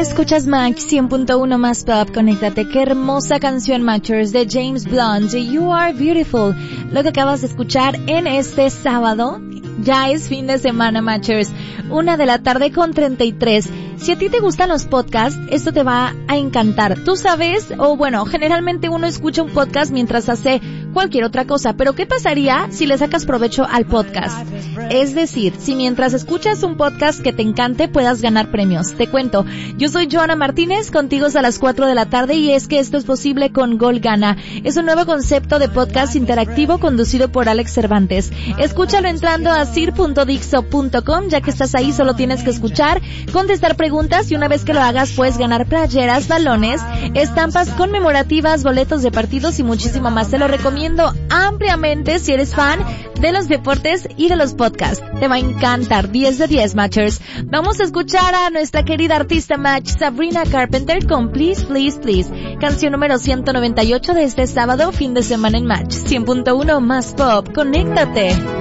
Escuchas Max 100.1 más pop, conéctate. Qué hermosa canción, Matchers, de James Blunt, You Are Beautiful. Lo que acabas de escuchar en este sábado, ya es fin de semana, Matchers. 1:33 p.m. Si a ti te gustan los podcasts, esto te va a encantar. Tú sabes, o bueno, generalmente uno escucha un podcast mientras hace cualquier otra cosa, pero ¿qué pasaría si le sacas provecho al podcast? Es decir, si mientras escuchas un podcast que te encante puedas ganar premios. Te cuento, yo soy Joana Martínez, contigo a las 4 de la tarde y es que esto es posible con Gol Gana. Es un nuevo concepto de podcast interactivo conducido por Alex Cervantes. Escúchalo entrando a sir.dixo.com, ya que estás ahí solo tienes que escuchar, contestar preguntas y una vez que lo hagas puedes ganar playeras, balones, estampas conmemorativas, boletos de partidos y muchísimo más. Te lo recomiendo ampliamente si eres fan de los deportes y de los podcasts. Te va a encantar. 10 de 10, Matchers. Vamos a escuchar a nuestra querida artista Match, Sabrina Carpenter, con Please, Please, Please. Canción número 198 de este sábado, fin de semana en Match 100.1 más pop. Conéctate.